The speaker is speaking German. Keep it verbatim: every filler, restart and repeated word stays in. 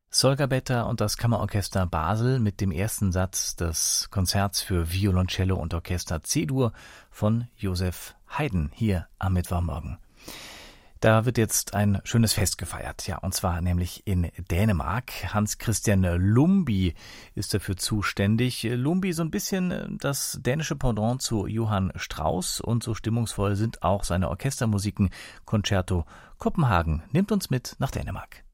Solgabetta und das Kammerorchester Basel mit dem ersten Satz des Konzerts für Violoncello und Orchester C-Dur von Joseph Haydn hier am Mittwochmorgen. Da wird jetzt ein schönes Fest gefeiert, ja, und zwar nämlich in Dänemark. Hans-Christian Lumby ist dafür zuständig. Lumby so ein bisschen das dänische Pendant zu Johann Strauss, und so stimmungsvoll sind auch seine Orchestermusiken. Concerto Kopenhagen nimmt uns mit nach Dänemark.